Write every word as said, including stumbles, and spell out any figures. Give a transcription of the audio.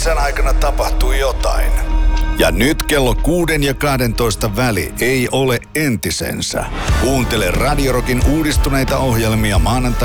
kesän aikana tapahtui jotain. Ja nyt kello kuuden ja kahdentoista väli ei ole entisensä. Kuuntele Radio Rockin uudistuneita ohjelmia maanantai